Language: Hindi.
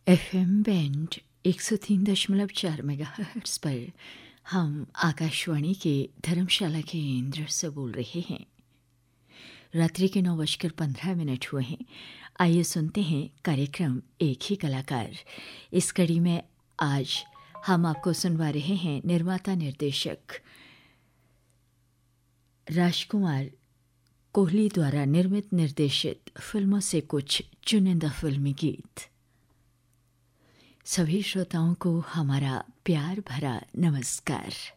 FM बैंड 103.4 मेगाहर्ट्ज़ पर हम आकाशवाणी के धर्मशाला केंद्र से बोल रहे हैं। रात्रि के 9:15 हुए हैं। आइए सुनते हैं कार्यक्रम एक ही कलाकार। इस कड़ी में आज हम आपको सुनवा रहे हैं निर्माता निर्देशक राजकुमार कोहली द्वारा निर्मित निर्देशित फिल्मों से कुछ चुनिंदा फिल्मी गीत। सभी श्रोताओं को हमारा प्यार भरा नमस्कार।